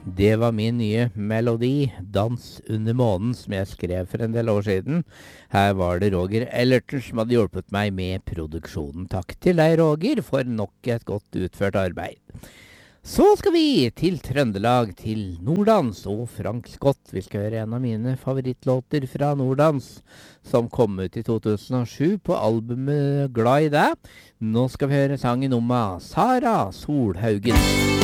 Det var min nye melodi, Dans under månen, som jeg skrev for en del år siden. Her var det Roger Ellerton som hadde hjulpet meg med produksjonen. Takk til deg, Roger, for nok et godt utført arbeid. Så skal vi til Trøndelag, til Norddans og Frank Scott. Vi skal høre en av mine favorittlåter fra Norddans, som kom ut i 2007 på albumet Glad i deg. Nå skal vi høre sangen om Sara Solhaugen.